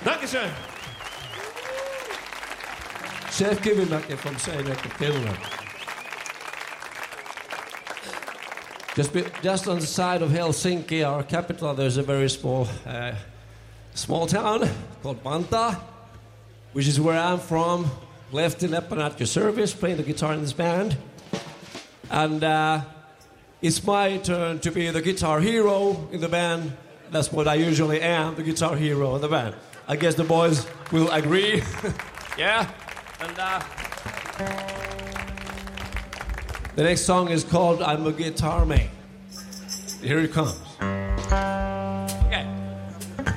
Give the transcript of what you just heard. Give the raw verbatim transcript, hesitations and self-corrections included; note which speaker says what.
Speaker 1: Dankeschön. Chef Kivimäki from Seinäjoki, Finland. Just, be, just on the side of Helsinki, our capital, there's a very small, uh, small town called Vantaa, which is where I'm from. Lefty Leppan at your service, playing the guitar in this band. And uh, it's my turn to be the guitar hero in the band. That's what I usually am, the guitar hero in the band. I guess the boys will agree. Yeah? And uh, the next song is called I'm a Guitar Man. Here it comes.